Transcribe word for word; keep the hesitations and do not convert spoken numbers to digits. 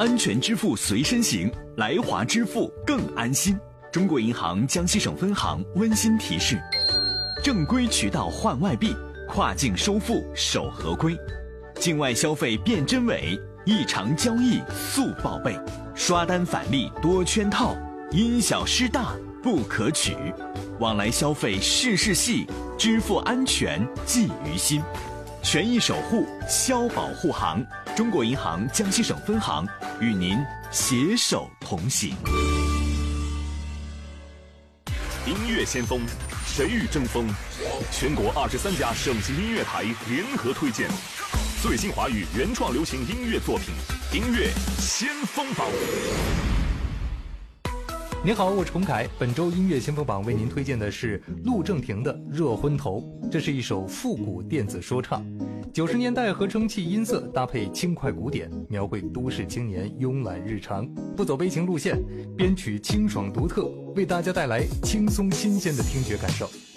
安全支付随身行，来华支付更安心。中国银行江西省分行温馨提示：正规渠道换外币，跨境收付守合规。境外消费辨真伪，异常交易速报备。刷单返利多圈套，因小失大不可取。往来消费事事细，支付安全记于心。权益守护，消保护行。中国银行江西省分行与您携手同行。 音乐先锋，谁与争锋？全国二十三家省级音乐台联合推荐最新华语原创流行音乐作品，音乐先锋榜。 您好，我是洪凯。本周音乐先锋榜为您推荐的是陆正廷的《热昏头》，这是一首复古电子说唱，九十年代合成器音色搭配轻快鼓点，描绘都市青年慵懒日常，不走悲情路线，编曲清爽独特，为大家带来轻松新鲜的听觉感受。